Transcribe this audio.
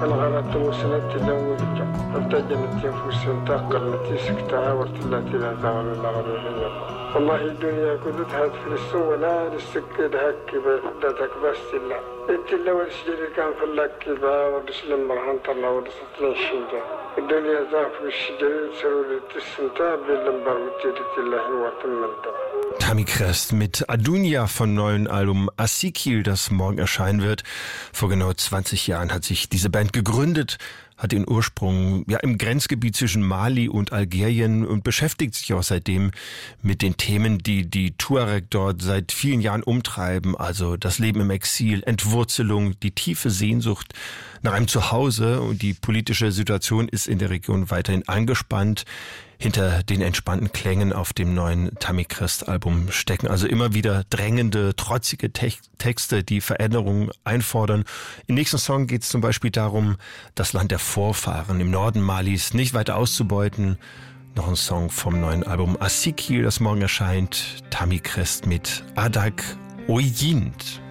فنغرت وسنت لوجه فارتجمت ينفس تقلت سكتها وارتلت إلى زغل الأغرية والله الدنيا كلها في السوء ولا للسكد هكبة فدتك بس الله انت لو الشجر كان في اللكبة ورسلم مرهن طلع ورسلم الشمدة الدنيا ذاك في الشجر سرولة السنتاب للمبر وتيرت الله وتمنده. Tammy Crest mit Adunia vom neuen Album Asikil, das morgen erscheinen wird. Vor genau 20 Jahren hat sich diese Band gegründet, hat ihren Ursprung im Grenzgebiet zwischen Mali und Algerien und beschäftigt sich auch seitdem mit den Themen, die die Tuareg dort seit vielen Jahren umtreiben, also das Leben im Exil, Entwurzelung, die tiefe Sehnsucht nach einem Zuhause, und die politische Situation ist in der Region weiterhin angespannt. Hinter den entspannten Klängen auf dem neuen Tammy Crest Album stecken also immer wieder drängende, trotzige Texte, die Veränderungen einfordern. Im nächsten Song geht es zum Beispiel darum, das Land der Vorfahren im Norden Malis nicht weiter auszubeuten. Noch ein Song vom neuen Album Asikil, das morgen erscheint. Tammy Crest mit Adak Oyint.